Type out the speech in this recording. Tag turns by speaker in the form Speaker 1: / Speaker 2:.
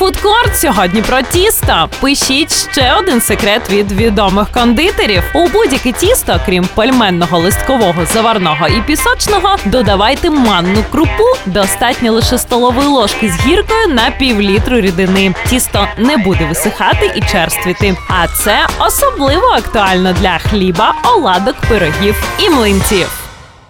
Speaker 1: Фудкорт сьогодні про тісто. Пишіть ще один секрет від відомих кондитерів. У будь-яке тісто, крім пельменного, листкового, заварного і пісочного, додавайте манну крупу. Достатньо лише столової ложки з гіркою на пів-літру рідини. Тісто не буде висихати і черствіти. А це особливо актуально для хліба, оладок, пирогів і млинців.